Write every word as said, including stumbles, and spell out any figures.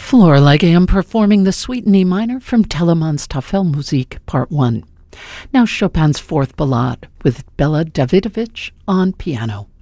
Flora Legeum performing the Suite in E minor from Telemann's Tafelmusik Part one. Now Chopin's Fourth Ballade with Bela Davidovich on piano.